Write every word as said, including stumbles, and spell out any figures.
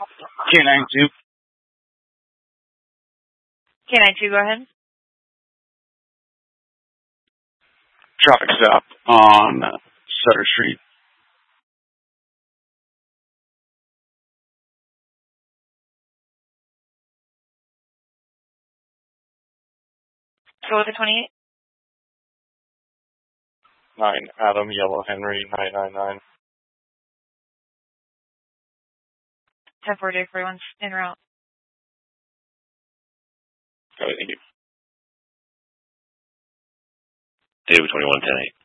K nine two. K nine two, go ahead. Traffic stop on Sutter Street. Go with the twenty-eight. nine Adam Yellow Henry nine nine nine. ten forty-eight forty-one en route. Okay, thank you. David twenty-one ten eight.